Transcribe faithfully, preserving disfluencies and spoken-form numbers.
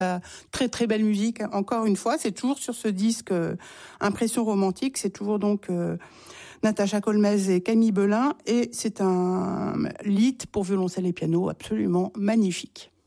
Très très belle musique. Encore une fois, c'est toujours sur ce disque euh, Impression romantique. C'est toujours donc euh, Natacha Colmez et Camille Belin, et c'est un lied pour violoncelle et piano absolument magnifique.